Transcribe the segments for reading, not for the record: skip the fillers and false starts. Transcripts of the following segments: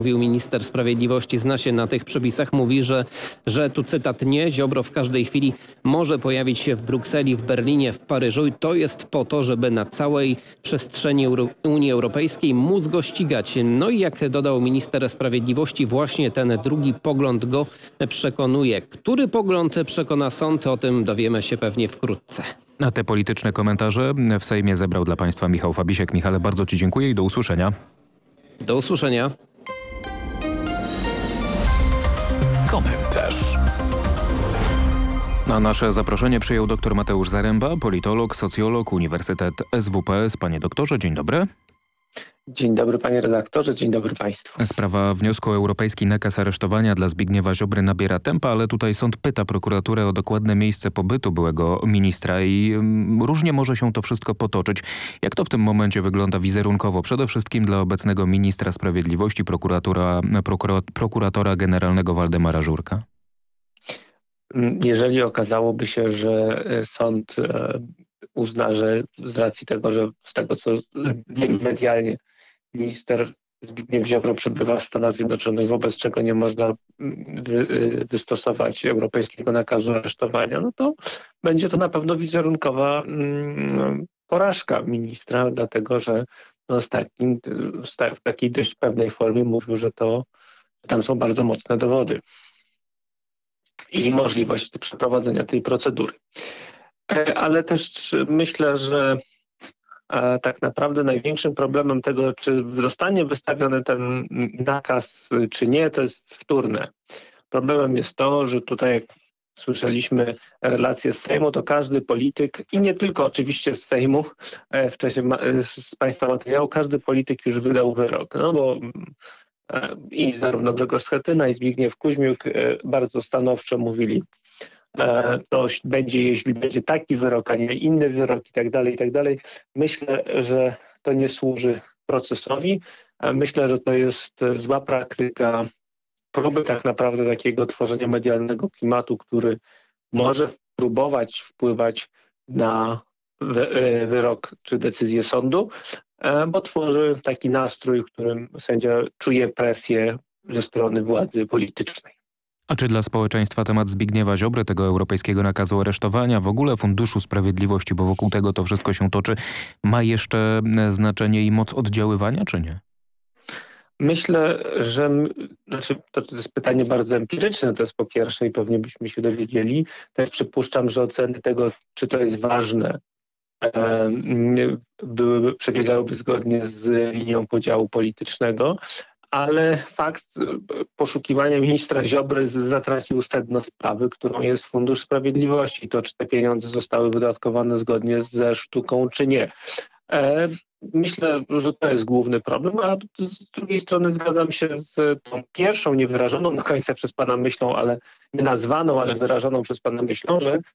Mówił minister sprawiedliwości, zna się na tych przepisach, mówi, że tu cytat: nie, Ziobro w każdej chwili może pojawić się w Brukseli, w Berlinie, w Paryżu i to jest po to, żeby na całej przestrzeni Unii Europejskiej móc go ścigać. No i jak dodał minister sprawiedliwości, właśnie ten drugi pogląd go przekonuje. Który pogląd przekona sąd, o tym dowiemy się pewnie wkrótce. A te polityczne komentarze w Sejmie zebrał dla Państwa Michał Fabisiak. Michale, bardzo Ci dziękuję i do usłyszenia. Do usłyszenia. Komentarz. Na nasze zaproszenie przyjął dr Mateusz Zaręba, politolog, socjolog, Uniwersytet SWPS. Panie doktorze, dzień dobry. Dzień dobry panie redaktorze, dzień dobry państwu. Sprawa wniosku o europejski nakaz aresztowania dla Zbigniewa Ziobry nabiera tempa, ale tutaj sąd pyta prokuraturę o dokładne miejsce pobytu byłego ministra i różnie może się to wszystko potoczyć. Jak to w tym momencie wygląda wizerunkowo? Przede wszystkim dla obecnego ministra sprawiedliwości, prokuratora generalnego Waldemara Żurka. Jeżeli okazałoby się, że sąd uzna, że z racji tego, że z tego co wiem medialnie minister Zbigniew Ziobro przebywa w Stanach Zjednoczonych, wobec czego nie można wystosować europejskiego nakazu aresztowania, no to będzie to na pewno wizerunkowa porażka ministra, dlatego że w takiej dość pewnej formie mówił, że tam są bardzo mocne dowody i możliwość przeprowadzenia tej procedury. Ale też myślę, że tak naprawdę największym problemem tego, czy zostanie wystawiony ten nakaz, czy nie, to jest wtórne. Problemem jest to, że tutaj, jak słyszeliśmy relacje z Sejmu, to każdy polityk i nie tylko oczywiście z Sejmu, w czasie z państwa materiału, każdy polityk już wydał wyrok. No bo i zarówno Grzegorz Schetyna i Zbigniew Kuźmiuk bardzo stanowczo mówili, to będzie, jeśli będzie taki wyrok, a nie inny wyrok i tak dalej. Myślę, że to nie służy procesowi. Myślę, że to jest zła praktyka, próby tak naprawdę takiego tworzenia medialnego klimatu, który może próbować wpływać na wyrok czy decyzję sądu, bo tworzy taki nastrój, w którym sędzia czuje presję ze strony władzy politycznej. A czy dla społeczeństwa temat Zbigniewa Ziobry, tego europejskiego nakazu aresztowania, w ogóle Funduszu Sprawiedliwości, bo wokół tego to wszystko się toczy, ma jeszcze znaczenie i moc oddziaływania, czy nie? Myślę, że to jest pytanie bardzo empiryczne, to jest po pierwsze i pewnie byśmy się dowiedzieli. Też przypuszczam, że oceny tego, czy to jest ważne, przebiegałyby zgodnie z linią podziału politycznego, ale fakt poszukiwania ministra Ziobry zatracił sedno sprawy, którą jest Fundusz Sprawiedliwości. To, czy te pieniądze zostały wydatkowane zgodnie ze sztuką, czy nie. Myślę, że to jest główny problem, a z drugiej strony zgadzam się z tą pierwszą, niewyrażoną do końca przez pana myślą, ale nie nazwaną, ale wyrażoną przez pana myślą,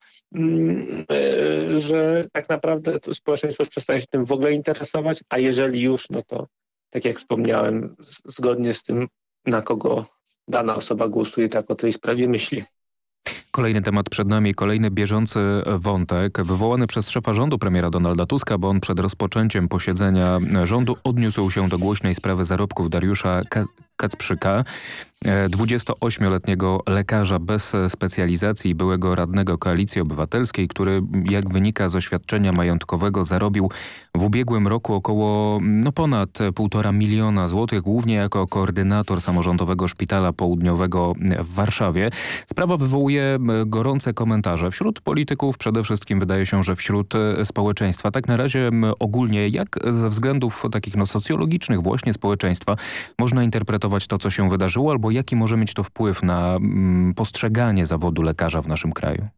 że tak naprawdę to społeczeństwo przestaje się tym w ogóle interesować, a jeżeli już, no to tak jak wspomniałem, zgodnie z tym, na kogo dana osoba głosuje, tak o tej sprawie myśli. Kolejny temat przed nami, kolejny bieżący wątek wywołany przez szefa rządu premiera Donalda Tuska, bo on przed rozpoczęciem posiedzenia rządu odniósł się do głośnej sprawy zarobków Dariusza Kacprzyka, 28-letniego lekarza bez specjalizacji, byłego radnego Koalicji Obywatelskiej, który, jak wynika z oświadczenia majątkowego, zarobił w ubiegłym roku około ponad 1,5 miliona złotych, głównie jako koordynator Samorządowego Szpitala Południowego w Warszawie. Sprawa wywołuje gorące komentarze wśród polityków, przede wszystkim wydaje się, że wśród społeczeństwa. Tak na razie ogólnie, jak ze względów takich socjologicznych właśnie społeczeństwa można interpretować to, co się wydarzyło, albo jaki może mieć to wpływ na postrzeganie zawodu lekarza w naszym kraju?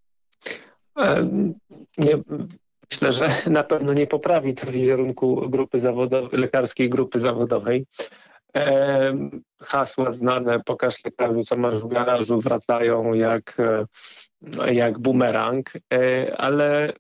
Myślę, że na pewno nie poprawi to wizerunku lekarskiej grupy zawodowej. Hasła znane "pokaż lekarzu, co masz w garażu" wracają jak bumerang, ale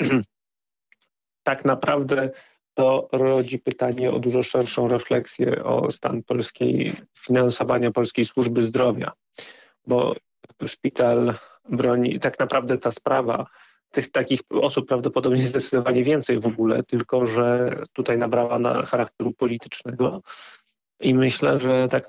tak naprawdę to rodzi pytanie o dużo szerszą refleksję o stan finansowania polskiej służby zdrowia, bo szpital broni, tak naprawdę ta sprawa, tych takich osób prawdopodobnie zdecydowanie więcej w ogóle, tylko że tutaj nabrała na charakteru politycznego. I myślę, że tak